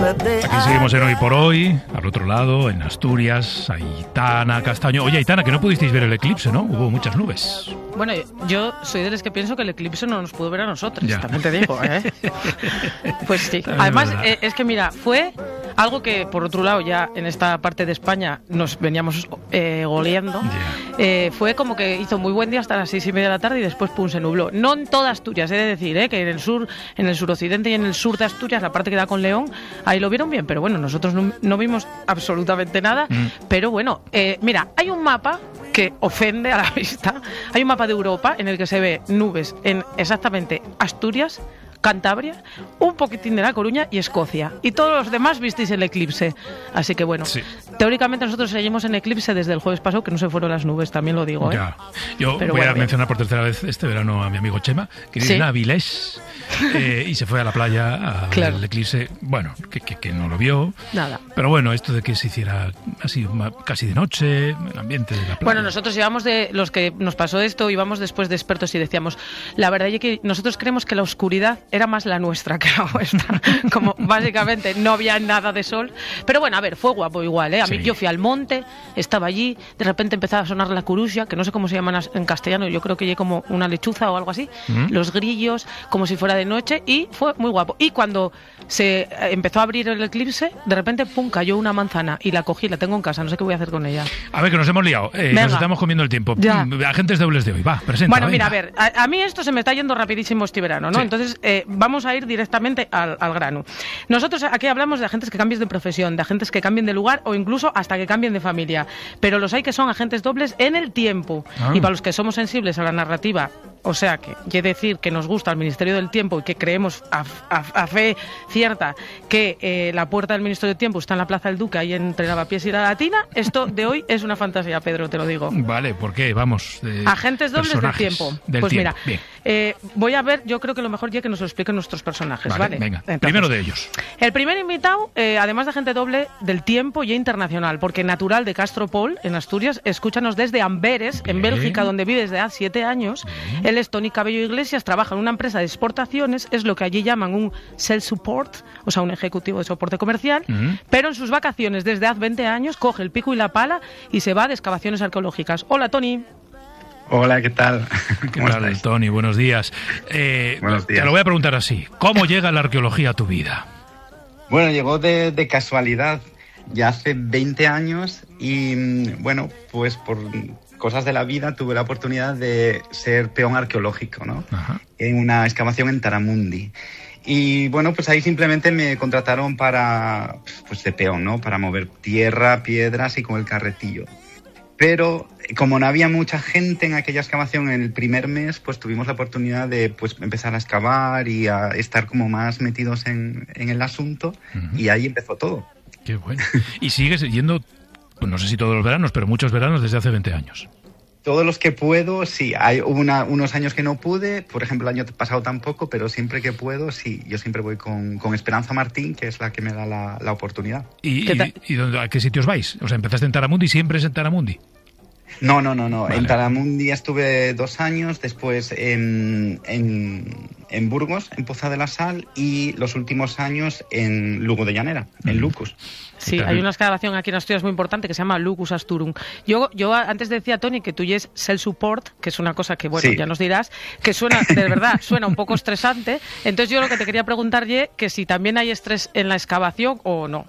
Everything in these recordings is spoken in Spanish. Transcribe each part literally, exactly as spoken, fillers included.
Aquí seguimos en Hoy por Hoy, al otro lado, en Asturias, Aitana Castaño. Oye, Aitana, que no pudisteis ver el eclipse, ¿no? Hubo muchas nubes. Bueno, yo soy de los que pienso que el eclipse no nos pudo ver a nosotros, Ya. también te digo, ¿eh? Pues sí. Además, eh, es que mira, fue algo que, por otro lado, ya en esta parte de España nos veníamos eh, goleando. Yeah. Eh, fue como que hizo muy buen día hasta las seis y media de la tarde y después, pum, se nubló. No en toda Asturias, he de decir, ¿eh? Que en el sur, en el suroccidente y en el sur de Asturias, la parte que da con León, ahí lo vieron bien, pero bueno, nosotros no, no vimos absolutamente nada. Mm. Pero bueno, eh, mira, hay un mapa que ofende a la vista. Hay un mapa de Europa en el que se ve nubes en exactamente Asturias, Cantabria, un poquitín de La Coruña y Escocia. Y todos los demás visteis el eclipse. Así que bueno, sí. Teóricamente nosotros seguimos en eclipse desde el jueves pasado, que no se fueron las nubes, también lo digo, ¿eh? Ya. Yo Pero voy bueno, a mencionar por tercera vez este verano a mi amigo Chema, que vive ¿sí? en Avilés, eh, y se fue a la playa a claro. ver el eclipse. Bueno, que, que, que no lo vio. Nada. Pero bueno, esto de que se hiciera así casi de noche, el ambiente de la playa. Bueno, nosotros íbamos de los que nos pasó esto, íbamos después de expertos y decíamos, la verdad es que nosotros creemos que la oscuridad era más la nuestra que la vuestra. Como básicamente no había nada de sol. Pero bueno, a ver, fue guapo igual, ¿eh? A mí, sí. Yo fui al monte, estaba allí, de repente empezaba a sonar la curusia, que no sé cómo se llaman en castellano, yo creo que llegué como una lechuza o algo así, ¿Mm? Los grillos, como si fuera de noche, y fue muy guapo. Y cuando se empezó a abrir el eclipse, de repente, pum, cayó una manzana y la cogí, la tengo en casa, no sé qué voy a hacer con ella. A ver, que nos hemos liado, eh, nos estamos comiendo el tiempo. Ya. Agentes dobles de hoy, va, presenta. Bueno, venga. mira, a ver, a, a mí esto se me está yendo rapidísimo este verano, ¿no? Sí. Entonces, eh, vamos a ir directamente al, al grano. Nosotros aquí hablamos de agentes que cambien de profesión, de agentes que cambien de lugar o incluso hasta que cambien de familia, pero los hay que son agentes dobles en el tiempo. Ah. Y para los que somos sensibles a la narrativa, o sea, que quiere decir que nos gusta el Ministerio del Tiempo y que creemos a, a, a fe cierta que eh, la puerta del Ministerio del Tiempo está en la Plaza del Duque, ahí entre Lavapiés y la Latina, esto de hoy es una fantasía, Pedro, te lo digo. Vale, ¿por qué? Vamos. De agentes dobles del tiempo. Del pues tiempo. Mira, eh, voy a ver, yo creo que lo mejor ya que nos lo expliquen nuestros personajes, ¿vale? Vale, venga, entonces, primero de ellos. El primer invitado, eh, además de agente doble del tiempo y internacional, porque natural de Castropol, en Asturias, escúchanos desde Amberes, Bien. en Bélgica, donde vive desde hace siete años. Bien. Él es Tony Cabello Iglesias, trabaja en una empresa de exportaciones, es lo que allí llaman un sales support, o sea, un ejecutivo de soporte comercial, uh-huh. pero en sus vacaciones desde hace veinte años coge el pico y la pala y se va de excavaciones arqueológicas. Hola, Tony. Hola, ¿qué tal? ¿Qué tal, estáis? Tony? Buenos días. Eh, Buenos días. Te lo voy a preguntar así. ¿Cómo llega la arqueología a tu vida? Bueno, llegó de, de casualidad, ya hace veinte años y, bueno, pues por cosas de la vida tuve la oportunidad de ser peón arqueológico, ¿no? Ajá. En una excavación en Taramundi. Y bueno, pues ahí simplemente me contrataron para, pues de peón, ¿no? Para mover tierra, piedras y con el carretillo. Pero como no había mucha gente en aquella excavación en el primer mes, pues tuvimos la oportunidad de pues empezar a excavar y a estar como más metidos en, en el asunto. Uh-huh. Y ahí empezó todo. Qué bueno. Y sigues yendo, pues no sé si todos los veranos, pero muchos veranos desde hace veinte años. Todos los que puedo, sí. Hay una, unos años que no pude, por ejemplo, el año pasado tampoco, pero siempre que puedo, sí. Yo siempre voy con, con Esperanza Martín, que es la que me da la, la oportunidad. ¿Y, y, y dónde, a qué sitios vais? O sea, ¿empezaste en Taramundi y siempre es en Taramundi? No, no, no, no. Vale. En Taramundi estuve dos años, después en, en, en Burgos, en Poza de la Sal, y los últimos años en Lugo de Llanera, mm. en Lucus. Sí, hay una excavación aquí en Asturias muy importante que se llama Lucus Asturum. Yo, yo antes decía, Tony, que tú es self-support, que es una cosa que, bueno, sí. ya nos dirás, que suena, de verdad, suena un poco estresante. Entonces yo lo que te quería preguntar, Ye, que si también hay estrés en la excavación o no.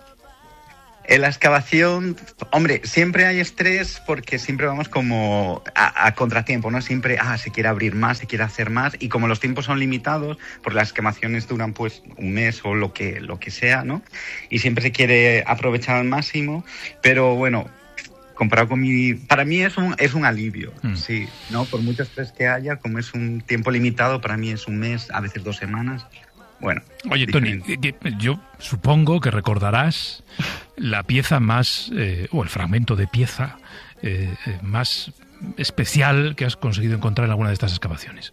En la excavación, hombre, siempre hay estrés porque siempre vamos como a, a contratiempo, ¿no? Siempre, ah, se quiere abrir más, se quiere hacer más, y como los tiempos son limitados, porque las excavaciones duran pues un mes o lo que, lo que sea, ¿no? Y siempre se quiere aprovechar al máximo, pero bueno, comparado con mi... Para mí es un, es un alivio, mm. sí, ¿no? Por mucho estrés que haya, como es un tiempo limitado, para mí es un mes, a veces dos semanas... Bueno, oye, Tony, yo supongo que recordarás la pieza más, eh, o el fragmento de pieza eh, más especial que has conseguido encontrar en alguna de estas excavaciones.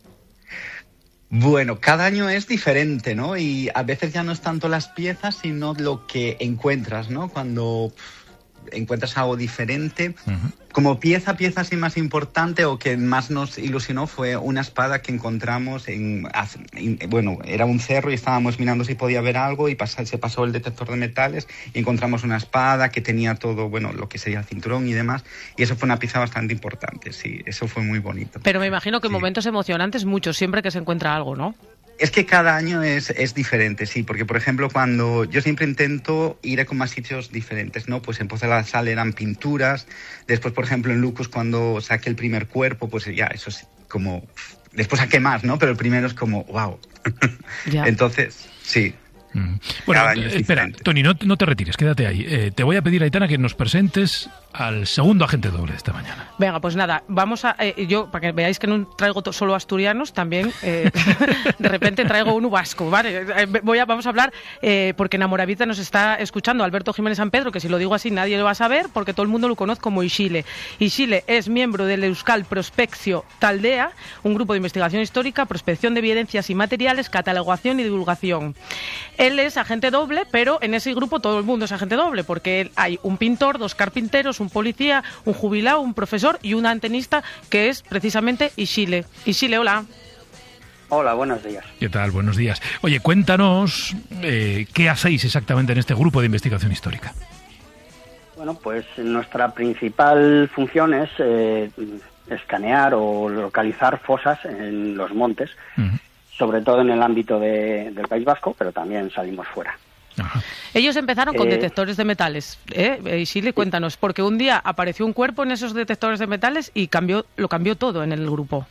Bueno, cada año es diferente, ¿no? Y a veces ya no es tanto las piezas, sino lo que encuentras, ¿no? Cuando encuentras algo diferente, uh-huh. como pieza, pieza así más importante o que más nos ilusionó fue una espada que encontramos en, bueno, era un cerro y estábamos mirando si podía ver algo y pasa, se pasó el detector de metales y encontramos una espada que tenía todo, bueno, lo que sería el cinturón y demás, y eso fue una pieza bastante importante, sí, eso fue muy bonito. Pero me imagino que sí. momentos emocionantes muchos, siempre que se encuentra algo, ¿no? Es que cada año es, es diferente, sí, porque por ejemplo cuando yo siempre intento ir a con más sitios diferentes, ¿no? Pues en Poza la Sal eran pinturas, después por ejemplo en Lucus cuando saqué el primer cuerpo, pues ya eso es como, después saqué más, ¿no? Pero el primero es como, wow. Ya. Entonces, sí. Mm. Bueno, espera, Toni, no, no te retires, quédate ahí. Eh, te voy a pedir, Aitana, que nos presentes al segundo agente doble de esta mañana. Venga, pues nada, vamos a... Eh, yo, para que veáis que no traigo solo asturianos, también eh, de repente traigo uno vasco, ¿vale? Voy a, vamos a hablar, eh, porque en Amoravita nos está escuchando Alberto Jiménez San Pedro, que si lo digo así nadie lo va a saber, porque todo el mundo lo conoce como Ixile. Ixile es miembro del Euskal Prospeccio Taldea, un grupo de investigación histórica, prospección de evidencias y materiales, catalogación y divulgación. Él es agente doble, pero en ese grupo todo el mundo es agente doble, porque hay un pintor, dos carpinteros, un policía, un jubilado, un profesor y un antenista que es precisamente Ixile. Ixile, hola. Hola, buenos días. ¿Qué tal? Buenos días. Oye, cuéntanos eh, qué hacéis exactamente en este grupo de investigación histórica. Bueno, pues nuestra principal función es eh, escanear o localizar fosas en los montes, uh-huh. sobre todo en el ámbito de, del País Vasco, pero también salimos fuera. Ajá. Ellos empezaron con eh, detectores de metales, ¿eh? Isile, cuéntanos, porque un día apareció un cuerpo en esos detectores de metales y cambió, lo cambió todo en el grupo.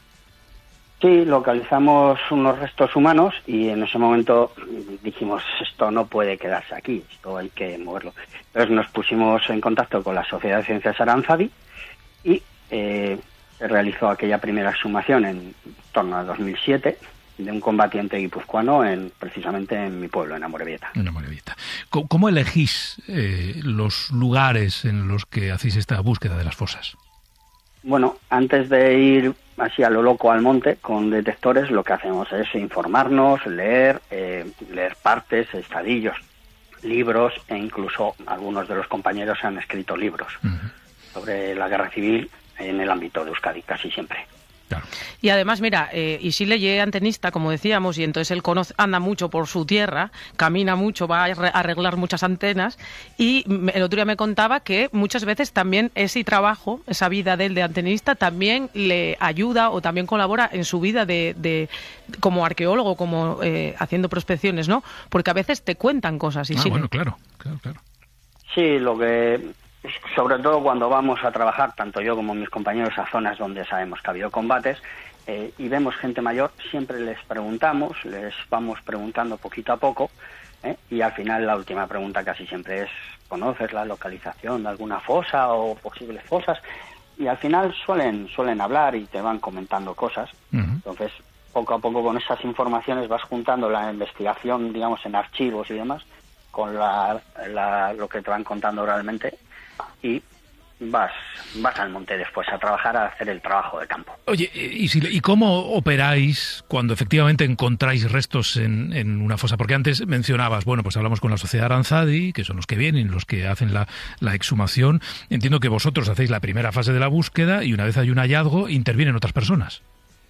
Sí, localizamos unos restos humanos y en ese momento dijimos, esto no puede quedarse aquí, esto hay que moverlo. Entonces nos pusimos en contacto con la Sociedad de Ciencias Aranzadi y eh, se realizó aquella primera exhumación en torno a dos mil siete, de un combatiente guipuzcoano en, precisamente en mi pueblo, en Amorebieta. En Amorebieta. ¿Cómo, cómo elegís eh, los lugares en los que hacéis esta búsqueda de las fosas? Bueno, antes de ir así a lo loco al monte con detectores, lo que hacemos es informarnos, leer, eh, leer partes, estadillos, libros, e incluso algunos de los compañeros han escrito libros uh-huh. sobre la guerra civil en el ámbito de Euskadi, casi siempre. Claro. Y además, mira, eh, Ixile es antenista, como decíamos, y entonces él conoce, anda mucho por su tierra, camina mucho, va a arreglar muchas antenas, y el otro día me contaba que muchas veces también ese trabajo, esa vida de él de antenista, también le ayuda o también colabora en su vida de, de como arqueólogo, como eh, haciendo prospecciones, ¿no? Porque a veces te cuentan cosas. Ah, Ixile. bueno, claro, claro, claro. Sí, lo que... sobre todo cuando vamos a trabajar, tanto yo como mis compañeros, a zonas donde sabemos que ha habido combates eh, y vemos gente mayor, siempre les preguntamos, les vamos preguntando poquito a poco eh, y al final la última pregunta casi siempre es, ¿conoces la localización de alguna fosa o posibles fosas? Y al final suelen suelen hablar y te van comentando cosas. Uh-huh. Entonces, poco a poco con esas informaciones vas juntando la investigación, digamos, en archivos y demás, con la, la, lo que te van contando oralmente, y vas vas al monte después a trabajar, a hacer el trabajo de campo. Oye, ¿y, si, y cómo operáis cuando efectivamente encontráis restos en, en una fosa? Porque antes mencionabas, bueno, pues hablamos con la Sociedad Aranzadi, que son los que vienen, los que hacen la, la exhumación. Entiendo que vosotros hacéis la primera fase de la búsqueda y una vez hay un hallazgo, intervienen otras personas.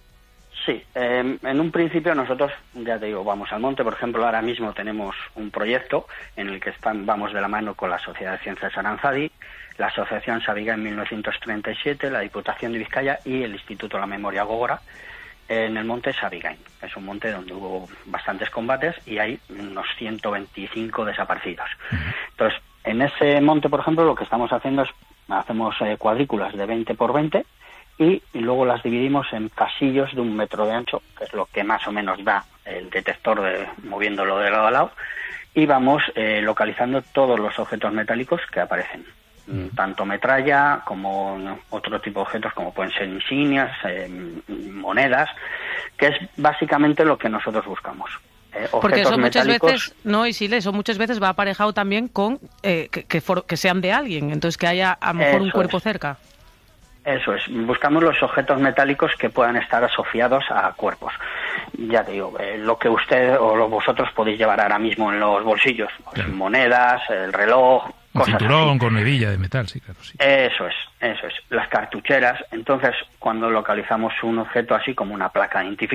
Sí, eh, en un principio nosotros, ya te digo, vamos al monte. Por ejemplo, ahora mismo tenemos un proyecto en el que están, vamos de la mano con la Sociedad de Ciencias Aranzadi, la Asociación Sabiga en mil novecientos treinta y siete, la Diputación de Vizcaya y el Instituto de la Memoria Gógora en el monte Sabigain. Es un monte donde hubo bastantes combates y hay unos ciento veinticinco desaparecidos. Entonces, en ese monte, por ejemplo, lo que estamos haciendo es, hacemos eh, cuadrículas de veinte por veinte y, y luego las dividimos en pasillos de un metro de ancho, que es lo que más o menos da el detector de, moviéndolo de lado a lado, y vamos eh, localizando todos los objetos metálicos que aparecen. Tanto metralla como otro tipo de objetos como pueden ser insignias, eh, monedas, que es básicamente lo que nosotros buscamos. Eh, Porque eso muchas metálicos... veces, no, Ixile, eso muchas veces va aparejado también con eh, que, que, for, que sean de alguien, entonces que haya a lo mejor eso un cuerpo es. cerca. Eso es, buscamos los objetos metálicos que puedan estar asociados a cuerpos. Ya te digo, eh, lo que usted o lo, vosotros podéis llevar ahora mismo en los bolsillos, pues, claro. Monedas, el reloj, Un cinturón con hebilla de metal, sí, claro, sí. Eso es, eso es. Las cartucheras. Entonces, cuando localizamos un objeto así como una placa identificada,